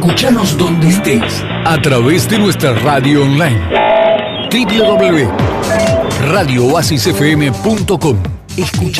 Escúchanos donde estés a través de nuestra radio online www.radiooasisfm.com. Escucha